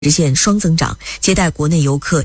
实现双增长，接待国内游客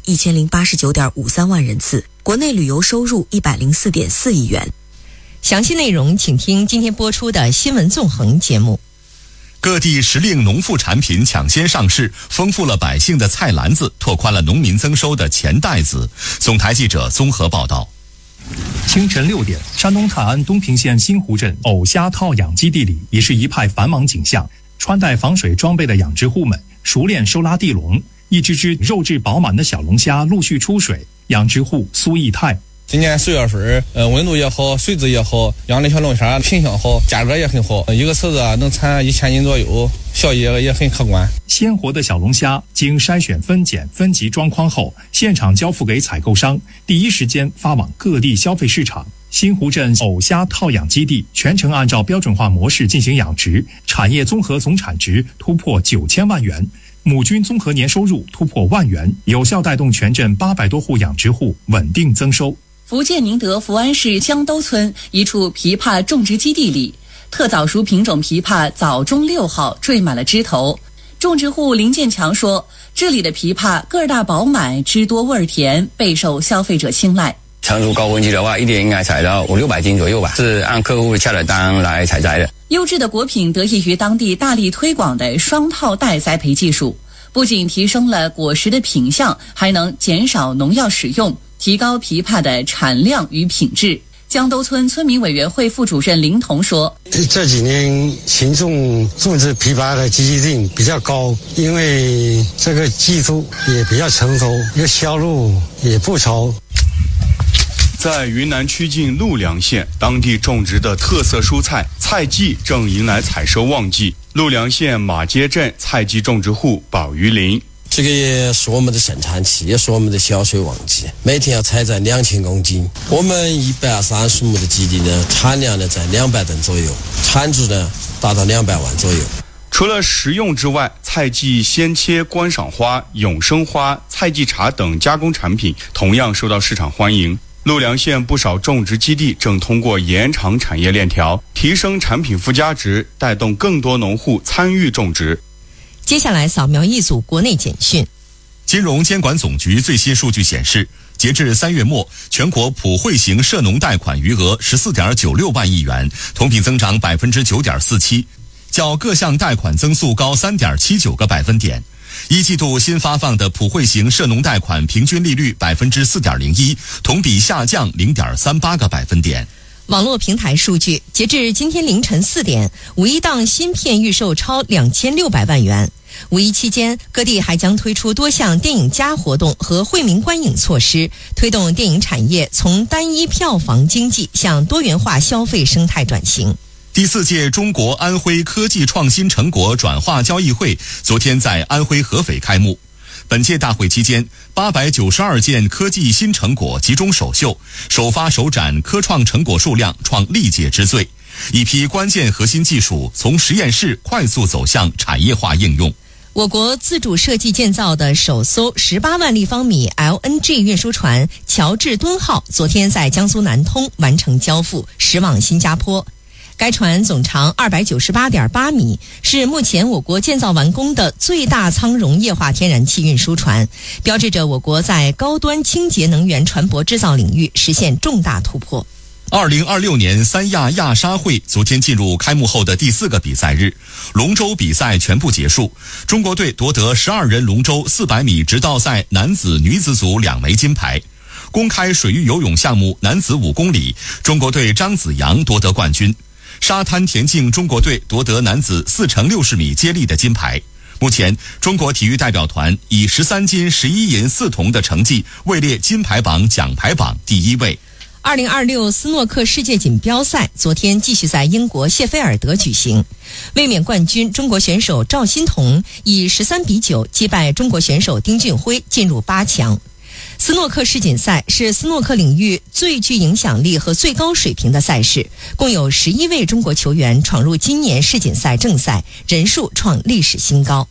1089.53万人次，国内旅游收入104.4亿元。 详细内容请听今天播出的新闻纵横节目。 各地时令农副产品抢先上市，丰富了百姓的菜篮子，拓宽了农民增收的钱袋子。总台记者综合报道。 清晨6点，山东泰安东平县新湖镇藕虾套养基地里已是一派繁忙景象。穿戴防水装备的养殖户们熟练收拉地笼，一只只肉质饱满的小龙虾陆续出水。养殖户苏义泰： 今年10月份，温度也好，水质也好，养的小龙虾品相好，价格也很好，一个池子能产1000斤左右，效益也很可观。 鲜活的小龙虾经筛选、分拣、分级装筐后，现场交付给采购商，第一时间发往各地消费市场。新湖镇藕虾套养基地全程按照标准化模式进行养殖，产业综合总产值突破9000万元，母菌综合年收入突破万元，有效带动全镇800多户养殖户稳定增收。 福建宁德福安市江兜村一处枇杷种植基地里，特早熟品种枇杷早中6号缀满了枝头。种植户林建强说，这里的枇杷个儿大饱满，汁多味儿甜，备受消费者青睐。 成熟高温期的话，一年应该采到500-600斤左右吧，是按客户下的单来采摘的。 优质的果品得益于当地大力推广的双套袋栽培技术，不仅提升了果实的品相，还能减少农药使用，提高枇杷的产量与品质。江兜村村民委员会副主任林彤说， 这几年群众种植枇杷的积极性比较高，因为这个技术也比较成熟，销路也不愁。 在云南曲靖陆良县，当地种植的特色蔬菜菜季正迎来采收旺季。陆良县马街镇菜季种植户宝玉林： 这个也是我们的盛产期，也是我们的销售旺季，每天要采摘2000公斤。我们130亩的基地呢，产量呢在200吨左右，产值呢达到200万左右。 除了食用之外，菜季鲜切观赏花、永生花、菜季茶等加工产品同样受到市场欢迎。陆良县不少种植基地正通过延长产业链条，提升产品附加值，带动更多农户参与种植。 接下来扫描一组国内简讯。 金融监管总局最新数据显示，截至3月末，全国普惠型涉农贷款余额14.96万亿元，同比增长9.47%，较各项贷款增速高3.79个百分点。一季度新发放的普惠型涉农贷款平均利率4.01%，同比下降0.38个百分点。 网络平台数据，截至今天凌晨4点，5一档芯片预售超2600万元。5一期间，各地还将推出多项电影加活动和惠民观影措施，推动电影产业从单一票房经济向多元化消费生态转型。 第4届中国安徽科技创新成果转化交易会昨天在安徽合肥开幕。本届大会期间，892件科技新成果集中首秀，首发首展科创成果数量创历届之最，一批关键核心技术从实验室快速走向产业化应用。 我国自主设计建造的首艘18万立方米 LNG 运输船乔治敦号昨天在江苏南通完成交付，驶往新加坡。该船总长298.8米，是目前我国建造完工的最大舱容液化天然气运输船，标志着我国在高端清洁能源船舶制造领域实现重大突破。 2026年三亚亚沙会昨天进入开幕后的第4个比赛日，龙舟比赛全部结束，中国队夺得12人龙舟400米直道赛男子、女子组2枚金牌。公开水域游泳项目男子5公里，中国队张子阳夺得冠军。沙滩田径中国队夺得男子4×60米接力的金牌。目前，中国体育代表团以13金11银4铜的成绩位列金牌榜奖牌榜第1位。 2026斯诺克世界锦标赛昨天继续在英国谢菲尔德举行，卫冕冠军中国选手赵欣彤以13-9击败中国选手丁俊晖，进入8强。斯诺克世锦赛是斯诺克领域最具影响力和最高水平的赛事，共有11位中国球员闯入今年世锦赛正赛，人数创历史新高。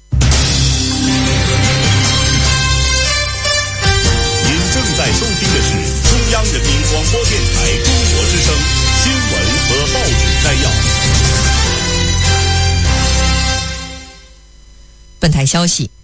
您正在收听的是中央人民广播电台中国之声新闻和报纸摘要。 本台消息，